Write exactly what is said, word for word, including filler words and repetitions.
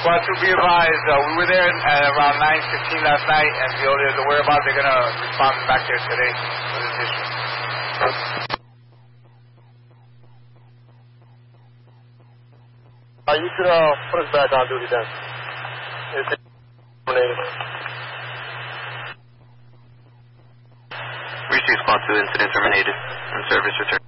Squad two, be advised, uh, we were there at around nine fifteen last night, and the only the whereabouts, they're going to respond back there today for this issue. Uh, you could uh, put us back on duty then. It's terminated. Receive Squad two, incident terminated, and service returned.